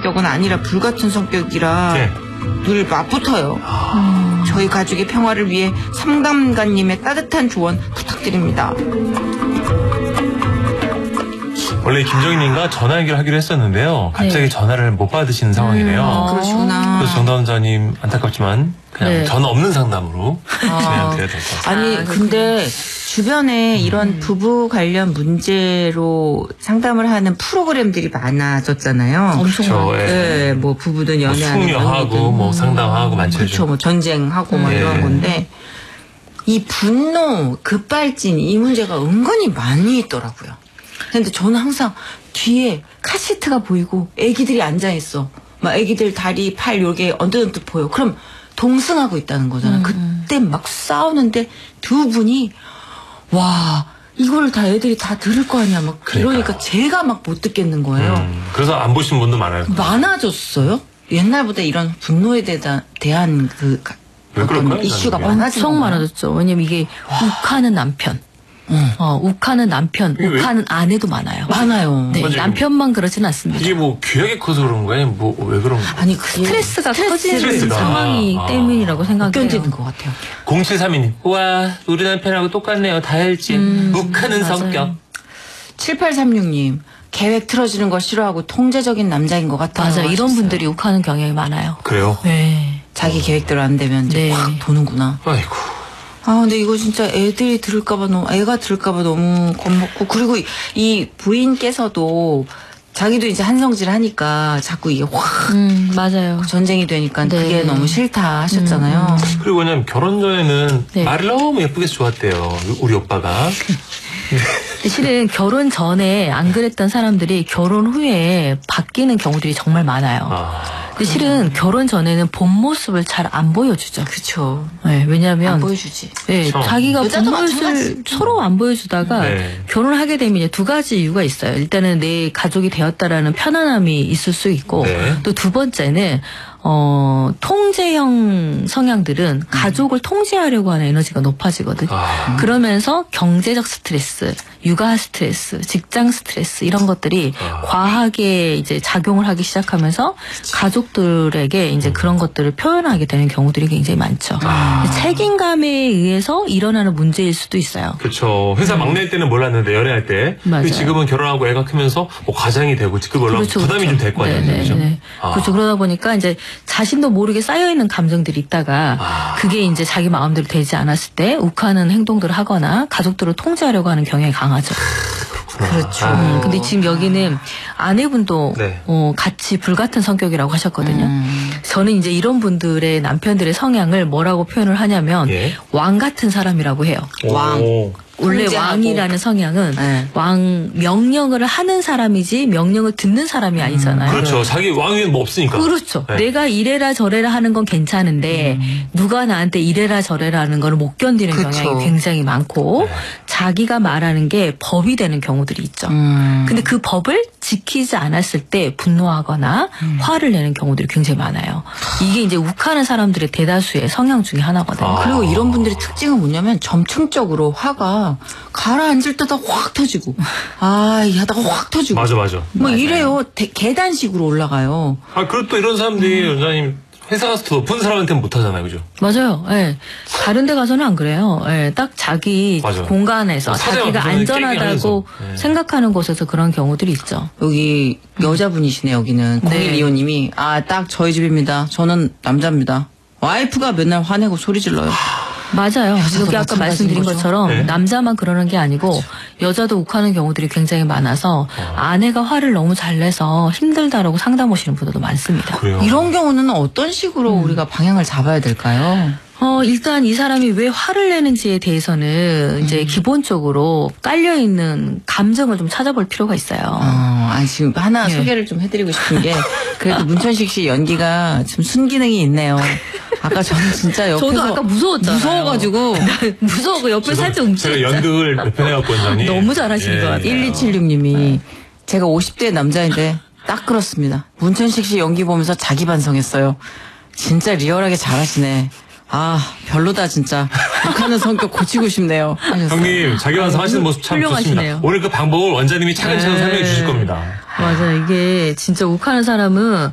성격은 아니라 불같은 성격이라 네. 늘 맞붙어요. 저희 가족의 평화를 위해 상담가님의 따뜻한 조언 부탁드립니다. 원래 김정희님과 전화 연결하기로 했었는데요. 갑자기 전화를 못 받으시는 상황이네요. 그러시구나. 그래서 정다운자님 안타깝지만 그냥 전화 없는 상담으로 진행드려야 될 것 같습니다. 아니 근데 주변에 이런 부부 관련 문제로 상담을 하는 프로그램들이 많아졌잖아요. 엄청 많아요. 네, 뭐 부부든 연애하는 숙녀하고 뭐 상담하고 많죠. 그렇죠. 뭐 전쟁하고 뭐 네. 이런 건데 이 분노, 급발진 이 문제가 은근히 많이 있더라고요. 근데 저는 항상 뒤에 카시트가 보이고 애기들이 앉아있어. 막 애기들 다리, 팔 요게 언뜻언뜻 보여. 그럼 동승하고 있다는 거잖아. 그때 막 싸우는데 두 분이 와 이걸 다 애들이 다 들을 거 아니야. 막 그러니까 제가 막 못 듣겠는 거예요. 그래서 안 보신 분도 많아요. 많아졌어요? 옛날보다 이런 분노에 대한 그 왜 그럴까요? 이슈가 나는 많아진 엄청 건가요? 많아졌죠. 왜냐면 이게 욱하는 남편. 욱하는 남편, 욱하는 아내도 많아요. 많아요. 네, 맞아요. 남편만 그러지는 않습니다. 이게 뭐 귀하게 커서 그런 거예요? 뭐 왜 그런 거예요? 아니 그 스트레스가 커지는 스트레스가. 상황이 때문이라고 생각해요. 견디는 것 같아요. 0732님. 와 우리 남편하고 똑같네요. 다혈질. 욱하는 맞아요. 성격. 7836님 계획 틀어지는 걸 싫어하고 통제적인 남자인 것 같아요. 맞아요. 이런 하셨어요. 분들이 욱하는 경향이 많아요. 그래요? 네. 자기 계획대로 안 되면 이제 네. 확 도는구나. 아이고. 아 근데 이거 진짜 애들이 들을까봐 너무 애가 들을까봐 너무 겁먹고 그리고 이 부인께서도 자기도 이제 한성질 하니까 자꾸 이게 확 맞아요. 전쟁이 되니까 네. 그게 너무 싫다 하셨잖아요. 그리고 왜냐면 결혼 전에는 네. 말을 너무 예쁘게 좋았대요. 우리 오빠가. 실은 결혼 전에 안 그랬던 사람들이 결혼 후에 바뀌는 경우들이 정말 많아요. 근데 실은 결혼 전에는 본 모습을 잘 안 보여주죠. 그렇죠. 네, 왜냐하면 안 보여주지. 네, 그쵸. 자기가 본 여자도 모습을 마찬가지. 서로 안 보여주다가 네. 결혼을 하게 되면 이제 두 가지 이유가 있어요. 일단은 내 가족이 되었다라는 편안함이 있을 수 있고 네. 또 두 번째는 통제형 성향들은 가족을 통제하려고 하는 에너지가 높아지거든요. 그러면서 경제적 스트레스, 육아 스트레스, 직장 스트레스 이런 것들이 과하게 이제 작용을 하기 시작하면서 가족들에게 이제 그런 것들을 표현하게 되는 경우들이 굉장히 많죠. 책임감에 의해서 일어나는 문제일 수도 있어요. 그렇죠. 회사 막내일 때는 몰랐는데 연애할 때. 맞아요. 근데 지금은 결혼하고 애가 크면서 뭐 과장이 되고 직급 올라가면 부담이 좀 될 거 아니에요. 네, 그렇죠? 네. 그렇죠. 그러다 보니까 이제 자신도 모르게 쌓여있는 감정들이 있다가 그게 이제 자기 마음대로 되지 않았을 때 욱하는 행동들을 하거나 가족들을 통제하려고 하는 경향이 강하죠. 그렇죠. 근데 지금 여기는 아내분도 네. 같이 불같은 성격이라고 하셨거든요. 저는 이제 이런 분들의 남편들의 성향을 뭐라고 표현을 하냐면 예. 왕 같은 사람이라고 해요. 왕. 오. 원래 통제하고. 왕이라는 성향은 네. 왕 명령을 하는 사람이지 명령을 듣는 사람이 아니잖아요. 그렇죠. 자기 왕 위엔 뭐 없으니까. 그렇죠. 네. 내가 이래라 저래라 하는 건 괜찮은데 누가 나한테 이래라 저래라 하는 걸 못 견디는 그렇죠. 경향이 굉장히 많고 자기가 말하는 게 법이 되는 경우들이 있죠. 근데 그 법을 지키지 않았을 때 분노하거나 화를 내는 경우들이 굉장히 많아요. 이게 이제 욱하는 사람들의 대다수의 성향 중에 하나거든요. 그리고 이런 분들의 특징은 뭐냐면 점층적으로 화가 가라앉을 때다 확 터지고 하다가 확 터지고 맞아. 뭐 이래요. 계단식으로 올라가요. 그리고 또 이런 사람들이 원장님 회사 가서 더 높은 사람한테는 못하잖아요. 그죠? 맞아요. 예. 다른 데 가서는 안 그래요. 예. 딱 자기 맞아. 공간에서 사장은 자기가 무슨 안전하다고 얘기하면서. 네. 생각하는 곳에서 그런 경우들이 있죠. 여기 여자분이시네 여기는. 네. 0125님이 딱 저희 집입니다. 저는 남자입니다. 와이프가 맨날 화내고 소리 질러요. 맞아요. 여기 아까 마찬가지인 말씀드린 거죠. 것처럼 네. 남자만 그러는 게 아니고 여자도 욱하는 경우들이 굉장히 많아서 아내가 화를 너무 잘 내서 힘들다라고 상담 오시는 분들도 많습니다. 그래요. 이런 경우는 어떤 식으로 우리가 방향을 잡아야 될까요? 일단 이 사람이 왜 화를 내는지에 대해서는 이제 기본적으로 깔려있는 감정을 좀 찾아볼 필요가 있어요. 지금 하나 네. 소개를 좀 해드리고 싶은 게 그래도 문천식 씨 연기가 지금 순기능이 있네요. 아까 저는 진짜 옆에서 저도 아까 무서웠잖아요. 무서워가지고 무서워 옆에 살짝 제가 움찔했죠. 연극을 몇 편 해갖고 원장님. 너무 잘하시는 것 같아요. 1276님이 제가 50대 남자인데 딱 그렇습니다. 문천식 씨 연기 보면서 자기 반성했어요. 진짜 리얼하게 잘하시네. 별로다 진짜. 욕하는 성격 고치고 싶네요. 하셨어요. 형님 자기 완성하시는 모습 참 훌륭하시네요. 좋습니다. 오늘 그 방법을 원장님이 차근차근 네. 설명해 주실 겁니다. 맞아요. 이게 진짜 욱하는 사람은